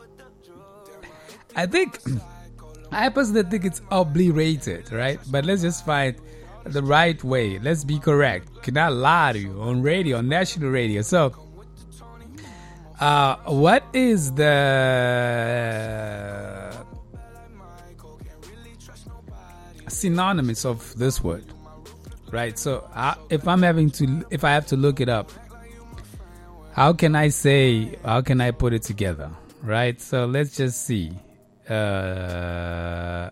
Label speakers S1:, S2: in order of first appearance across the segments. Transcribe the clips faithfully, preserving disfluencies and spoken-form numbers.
S1: I think, I personally think it's obliterated, right? But let's just find the right way. Let's be correct. Cannot lie to you on radio, on national radio. So, uh, what is the synonymous of this word? Right. So, uh, if I'm having to, if I have to look it up, how can I say? How can I put it together? Right. So let's just see. Uh,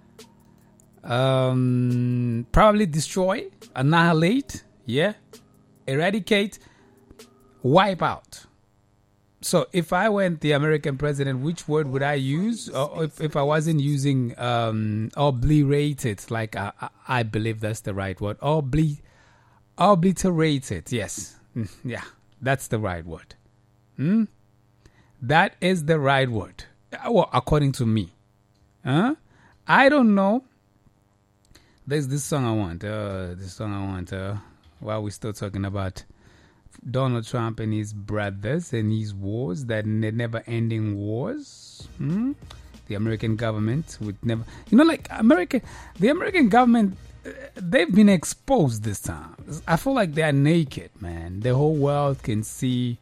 S1: um, probably destroy, annihilate, yeah, eradicate, wipe out. So if I went the American president, which word would I use? Or if, if I wasn't using um, obliterated, like I, I, I believe that's the right word. Obli, obliterated, yes. Yeah, that's the right word. Hmm? That is the right word. Well, according to me. Huh? I don't know. There's this song I want. Uh, this song I want. Uh, while we're still talking about Donald Trump and his brothers and his wars, that never-ending wars. Hmm? The American government would never... You know, like, America, the American government, uh, they've been exposed this time. I feel like they're naked, man. The whole world can see...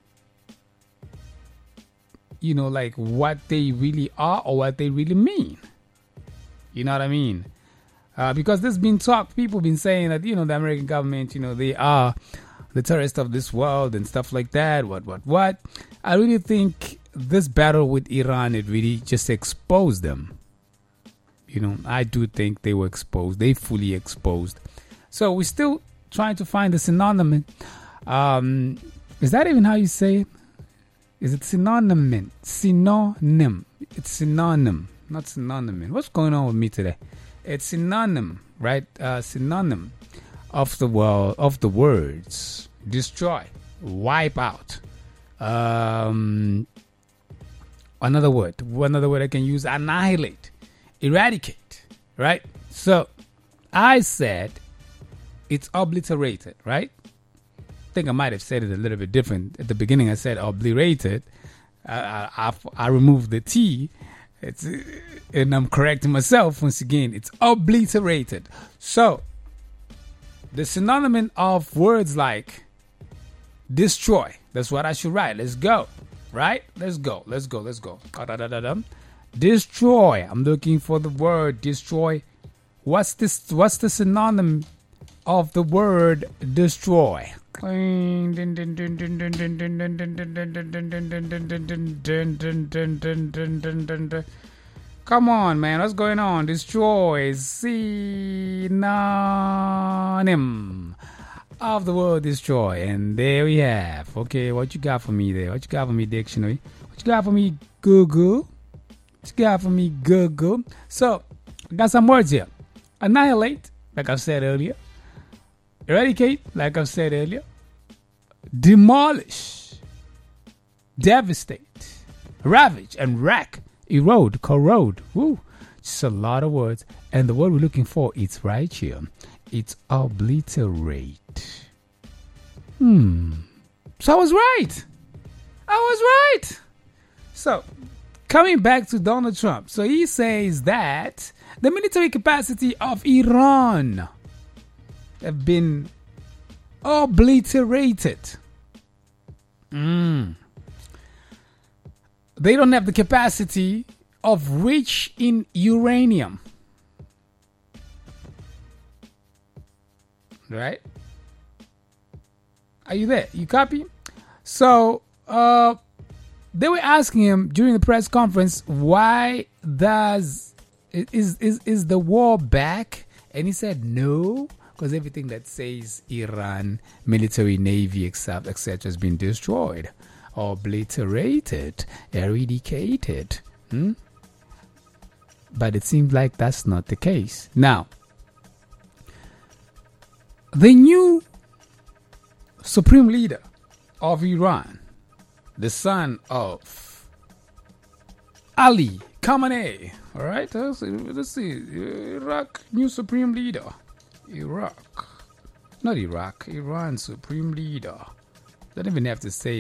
S1: You know, like what they really are or what they really mean. You know what I mean? Uh, because there's been talk, people been saying that, you know, the American government, you know, they are the terrorists of this world and stuff like that. What, what, what? I really think this battle with Iran, it really just exposed them. You know, I do think they were exposed. They fully exposed. So we're still trying to find the synonym. Um, is that even how you say it? Is it synonym? Synonym. It's synonym, not synonym. What's going on with me today? It's synonym, right? Uh, synonym of the world, of the words. Destroy, wipe out. Um, another word. Another word I can use, annihilate, eradicate, right? So, I said it's obliterated, right? I think I might have said it a little bit different. At the beginning, I said obliterated. I, I, I removed the T. It's, and I'm correcting myself once again. It's obliterated. So, the synonym of words like destroy. That's what I should write. Let's go. Right? Let's go. Let's go. Let's go. Destroy. I'm looking for the word destroy. What's this? What's the synonym of the word destroy? Come on, man. What's going on? Destroy. Synonym of the word destroy. And there we have. Okay, what you got for me there? What you got for me, dictionary? What you got for me, Google? What you got for me, Google? So, I got some words here. Annihilate, like I said earlier. Eradicate, like I said earlier. Demolish. Devastate. Ravage and rack. Erode. Corrode. Woo. Just a lot of words. And the word we're looking for, it's right here. It's obliterate. Hmm. So I was right. I was right. So, coming back to Donald Trump. So he says that the military capacity of Iran have been obliterated. Mm. They don't have the capacity of rich in uranium. Right? Are you there? You copy? So, uh, they were asking him during the press conference, why does, is, is, is the war back? And he said, no. Because everything that says Iran, military, navy, et cetera, et cetera has been destroyed, obliterated, eradicated. Hmm? But it seems like that's not the case. Now, the new supreme leader of Iran, the son of Ali Khamenei, all right, let's see, let's see, Iraq new supreme leader. Iraq, not Iraq, Iran supreme leader. Don't even have to say